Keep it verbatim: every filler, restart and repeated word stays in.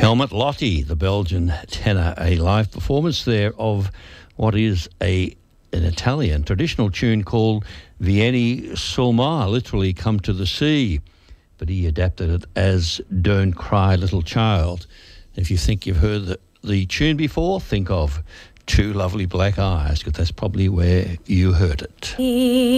Helmut Lotti, the Belgian tenor, a live performance there of what is a an Italian traditional tune called Vieni sul mare, literally come to the sea, but he adapted it as Don't Cry Little Child. If you think you've heard the, the tune before, think of Two Lovely Black Eyes, because that's probably where you heard it.